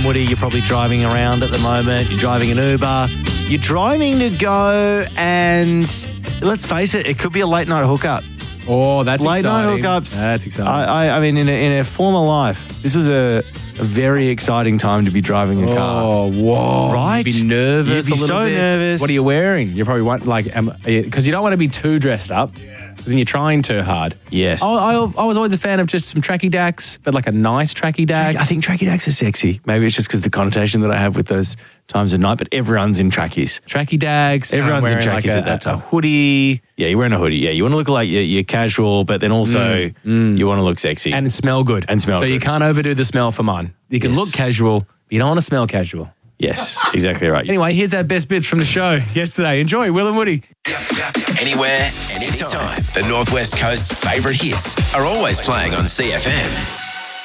Woody, you're probably driving around at the moment. You're driving an Uber. You're driving to go and, let's face it could be a late night hookup. Oh, that's late exciting. Late night hookups. That's exciting. I mean, in a former life, this was a very exciting time to be driving a car. Oh, whoa. Right? You'd be nervous. You'd be a little so bit. nervous. What are you wearing? You probably want, because you don't want to be too dressed up. Because then you're trying too hard. Yes. I was always a fan of just some tracky dacks, but like a nice tracky dack. I think tracky dacks are sexy. Maybe it's just because the connotation that I have with those times of night, but everyone's in trackies. Tracky dacks. Everyone's in wearing trackies at that time. A hoodie. Yeah, you're wearing a hoodie. Yeah, you want to look like you're casual, but then also you want to look sexy. And smell good. So good. you can't overdo the smell for mine. You can look casual, but you don't want to smell casual. Yes, exactly right. Anyway, here's our best bits from the show yesterday. Enjoy, Will and Woody. Anywhere, anytime. The Northwest Coast's favourite hits are always playing on CFM.